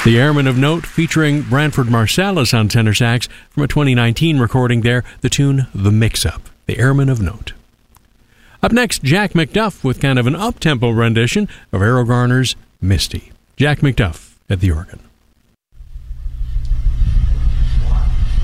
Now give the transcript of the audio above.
The Airman of Note, featuring Branford Marsalis on tenor sax from a 2019 recording there, the tune The Mix-Up, The Airman of Note. Up next, Jack McDuff with kind of an up-tempo rendition of Errol Garner's Misty. Jack McDuff at the organ.